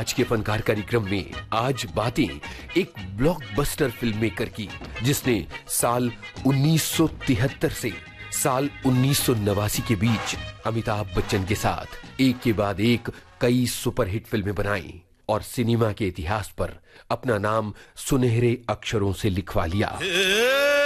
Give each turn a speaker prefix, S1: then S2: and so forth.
S1: आज के फनकार कार्यक्रम में आज बातें एक ब्लॉकबस्टर फिल्म मेकर की, जिसने साल 1973 से साल 1989 के बीच अमिताभ बच्चन के साथ एक के बाद एक कई सुपरहिट फिल्में बनाई और सिनेमा के इतिहास पर अपना नाम सुनहरे अक्षरों से लिखवा लिया।